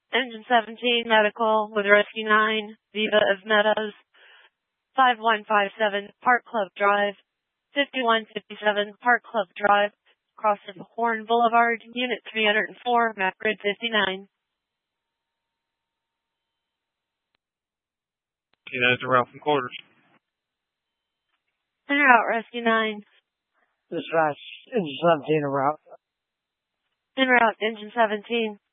Engine 17, medical with Rescue 9, Viva of Meadows, 5157 Park Club Drive, 5157 Park Club Drive, across of Horn Boulevard, Unit 304, map grid 59. That's a route from quarters. En route, Rescue 9. Dispatch, Engine 17 en route. En route, Engine 17.